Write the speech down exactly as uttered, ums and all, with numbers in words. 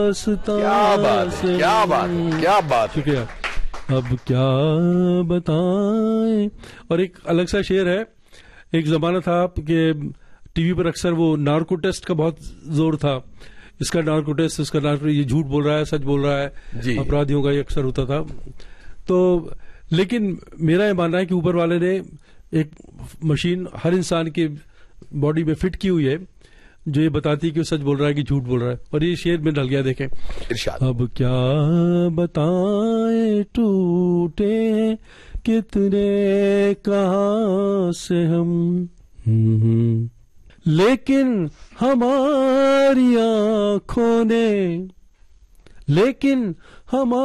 क्या बात है, क्या बात है, क्या बात है। शुक्रिया। अब क्या बताएं। और एक अलग सा शेर है। एक जमाना था कि टीवी पर अक्सर वो नार्को टेस्ट का बहुत जोर था, इसका नार्को टेस्ट, इसका नार्को, ये झूठ बोल रहा है, सच बोल रहा है, अपराधियों का ये अक्सर होता था। तो लेकिन मेरा ये मानना है कि ऊपर वाले ने एक मशीन हर इंसान की बॉडी में फिट की हुई है जो ये बताती है कि वो सच बोल रहा है कि झूठ बोल रहा है। और ये शेर में ढल गया, देखें। अब क्या बताएं, टूटे कितने कहां से हम, लेकिन हमारी आंखों ने, लेकिन हमारी